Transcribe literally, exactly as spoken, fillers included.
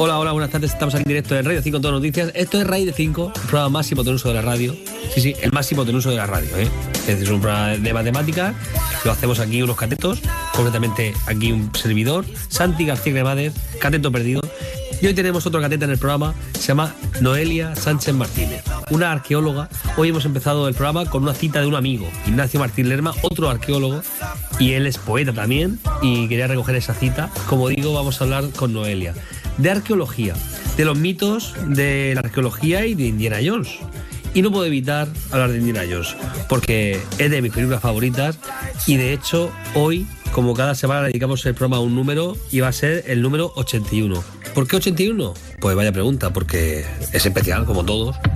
Hola, hola, buenas tardes. Estamos aquí en directo en Radio cinco en todas noticias. Esto es Radio cinco, un programa máximo tenuso de la radio. Sí, sí, el máximo tenuso de la radio, ¿eh? Es decir, es un programa de matemáticas. Lo hacemos aquí unos catetos, concretamente aquí un servidor, Santi García Cremades, cateto perdido. Y hoy tenemos otro cateta en el programa, se llama Noelia Sánchez Martínez, una arqueóloga. Hoy hemos empezado el programa con una cita de un amigo, Ignacio Martín Lerma, otro arqueólogo, y él es poeta también, y quería recoger esa cita. Como digo, vamos a hablar con Noelia de arqueología, de los mitos de la arqueología y de Indiana Jones. Y no puedo evitar hablar de Indiana Jones, porque es de mis películas favoritas, y de hecho hoy, como cada semana, dedicamos el programa a un número y va a ser el número ochenta y uno. ¿Por qué ochenta y uno? Pues vaya pregunta, porque es especial, como todos.